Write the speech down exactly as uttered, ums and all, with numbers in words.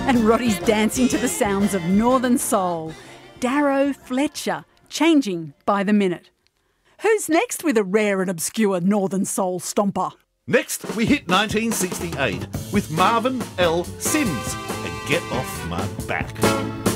And Roddy's dancing to the sounds of Northern Soul. Darrow Fletcher, changing by the minute. Who's next with a rare and obscure Northern Soul stomper? Next, we hit nineteen sixty-eight with Marvin L. Sims and Get Off My Back.